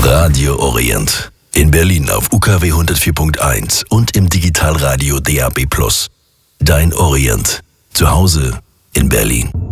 Radio Orient. In Berlin auf UKW 104.1 und im Digitalradio DAB+. Dein Orient. Zu Hause in Berlin.